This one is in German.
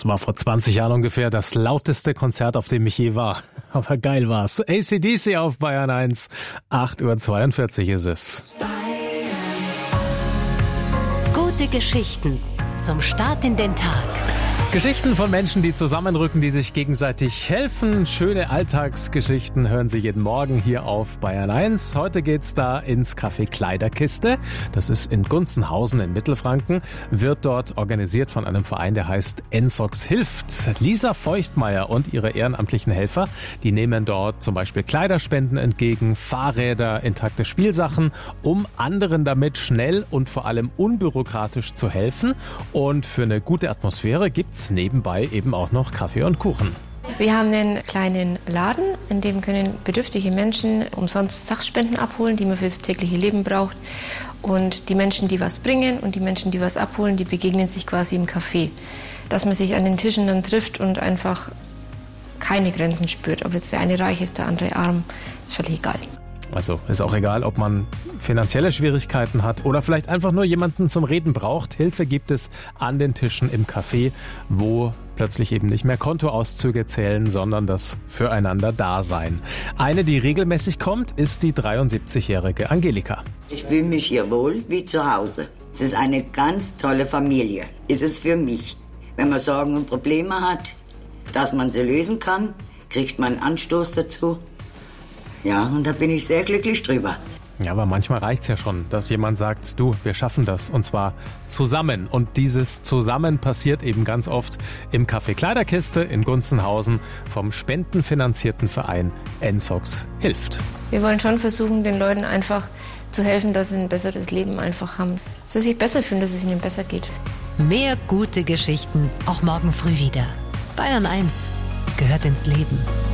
Das war vor 20 Jahren ungefähr das lauteste Konzert, auf dem ich je war. Aber geil war's. AC/DC auf Bayern 1. 8:42 Uhr ist es. Gute Geschichten zum Start in den Tag. Geschichten von Menschen, die zusammenrücken, die sich gegenseitig helfen. Schöne Alltagsgeschichten hören Sie jeden Morgen hier auf Bayern 1. Heute geht's da ins Café Kleiderkiste. Das ist in Gunzenhausen in Mittelfranken. Wird dort organisiert von einem Verein, der heißt NSOX hilft. Lisa Feuchtmeier und ihre ehrenamtlichen Helfer, die nehmen dort zum Beispiel Kleiderspenden entgegen, Fahrräder, intakte Spielsachen, um anderen damit schnell und vor allem unbürokratisch zu helfen. Und für eine gute Atmosphäre gibt's nebenbei eben auch noch Kaffee und Kuchen. Wir haben einen kleinen Laden, in dem können bedürftige Menschen umsonst Sachspenden abholen, die man fürs tägliche Leben braucht. Und die Menschen, die was bringen und die Menschen, die was abholen, die begegnen sich quasi im Café. Dass man sich an den Tischen dann trifft und einfach keine Grenzen spürt. Ob jetzt der eine reich ist, der andere arm, ist völlig egal. Also ist auch egal, ob man finanzielle Schwierigkeiten hat oder vielleicht einfach nur jemanden zum Reden braucht. Hilfe gibt es an den Tischen im Café, wo plötzlich eben nicht mehr Kontoauszüge zählen, sondern das Füreinander-Dasein. Eine, die regelmäßig kommt, ist die 73-jährige Angelika. Ich fühle mich hier wohl wie zu Hause. Es ist eine ganz tolle Familie. Ist es für mich. Wenn man Sorgen und Probleme hat, dass man sie lösen kann, kriegt man einen Anstoß dazu. Ja, und da bin ich sehr glücklich drüber. Ja, aber manchmal reicht's ja schon, dass jemand sagt, du, wir schaffen das, und zwar zusammen. Und dieses Zusammen passiert eben ganz oft im Café Kleiderkiste in Gunzenhausen vom spendenfinanzierten Verein NSOX hilft. Wir wollen schon versuchen, den Leuten einfach zu helfen, dass sie ein besseres Leben einfach haben. Dass sie sich besser fühlen, dass es ihnen besser geht. Mehr gute Geschichten, auch morgen früh wieder. Bayern 1 gehört ins Leben.